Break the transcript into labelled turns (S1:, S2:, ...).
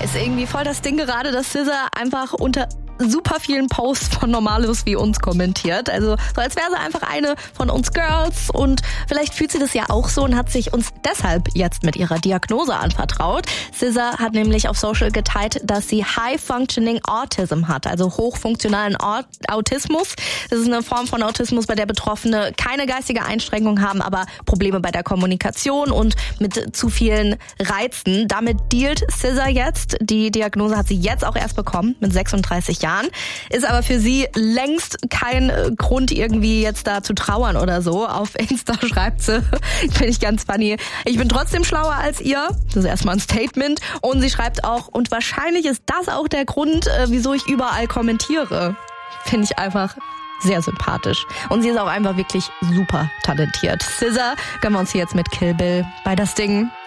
S1: Ist irgendwie voll das Ding gerade, dass SZA einfach unter super vielen Posts von Normalos wie uns kommentiert. Also so als wäre sie einfach eine von uns Girls und vielleicht fühlt sie das ja auch so und hat sich uns deshalb jetzt mit ihrer Diagnose anvertraut. SZA hat nämlich auf Social geteilt, dass sie High Functioning Autism hat, also hochfunktionalen Autismus. Das ist eine Form von Autismus, bei der Betroffene keine geistige Einschränkung haben, aber Probleme bei der Kommunikation und mit zu vielen Reizen. Damit dealt SZA jetzt. Die Diagnose hat sie jetzt auch erst bekommen, mit 36 Jahren. Ist aber für sie längst kein Grund, irgendwie jetzt da zu trauern oder so. Auf Insta schreibt sie, finde ich ganz funny, ich bin trotzdem schlauer als ihr. Das ist erstmal ein Statement. Und sie schreibt auch, und wahrscheinlich ist das auch der Grund, wieso ich überall kommentiere. Finde ich einfach sehr sympathisch. Und sie ist auch einfach wirklich super talentiert. SZA gönnen wir uns hier jetzt mit Kill Bill bei Das Ding.